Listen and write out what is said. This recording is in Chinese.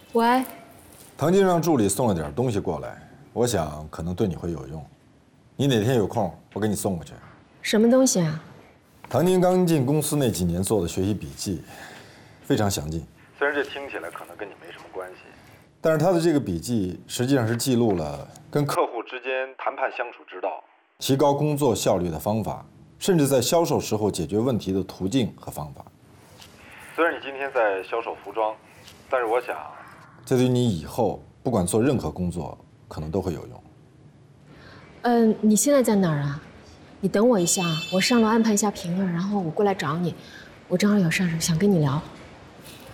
喂， 唐静让助理送了点东西过来，我想可能对你会有用。你哪天有空，我给你送过去。 什么东西啊？ 唐宁刚进公司那几年做的学习笔记，非常详尽。虽然这听起来可能跟你没什么关系，但是他的这个笔记实际上是记录了跟客户之间谈判相处之道，提高工作效率的方法，甚至在销售时候解决问题的途径和方法。虽然你今天在销售服装，但是我想，这对你以后不管做任何工作，可能都会有用。 你现在在哪儿啊？你等我一下，我上楼安排一下评论，然后我过来找你。我正好有事儿想跟你聊。